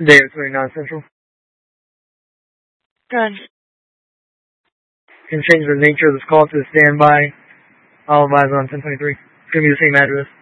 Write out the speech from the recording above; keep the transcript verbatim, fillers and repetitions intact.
David twenty-nine Central. Good. Can change the nature of this call to a standby. All advise on ten twenty-three. It's going to be the same address.